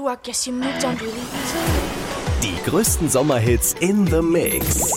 Luak, ja si mutan du. Die größten Sommerhits in the Mix.